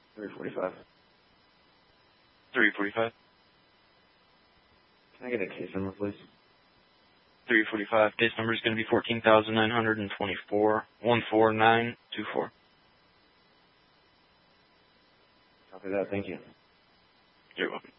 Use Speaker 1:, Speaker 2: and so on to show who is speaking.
Speaker 1: 345.
Speaker 2: 345.
Speaker 1: Can I get a case number, please?
Speaker 2: 345. Case number is going to be 14,924 14924.
Speaker 1: Copy that. Thank you.
Speaker 2: You're welcome.